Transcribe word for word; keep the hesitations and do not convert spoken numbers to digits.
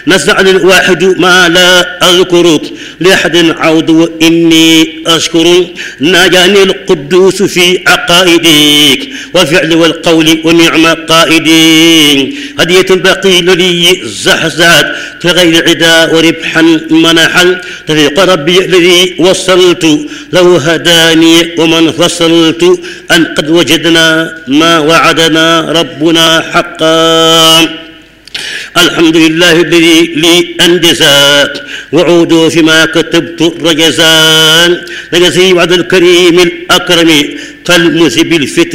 نسأل الواحد ما لا أذكر لأحد عود وإني أشكر ناجاني القدوس في عقائدك والفعل والقول ونعم قائدي هدية البقي لي زحزات كغير عدا وربحا منحا تفيق ربي الذي وصلت له هداني ومن فصلت أن قد وجدنا ما وعدنا ربنا حقا. الحمد لله الذي لي أنجزات وعودوا فيما كتبت رجزان لجزي وعد الكريم الأكرم كالمذهب الفتن